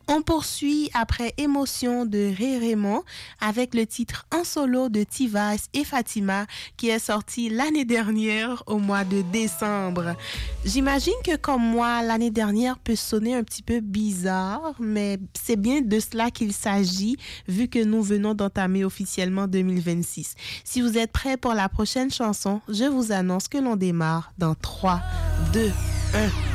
On poursuit après Émotion de Ray Raymond avec le titre en solo de T-Vice et Fatima qui est sorti l'année dernière au mois de décembre. J'imagine que comme moi, l'année dernière peut sonner un petit peu bizarre, mais c'est bien de cela qu'il s'agit vu que nous venons d'entamer officiellement 2026. Si vous êtes prêts pour la prochaine chanson, je vous annonce que l'on démarre dans 3, 2, 1...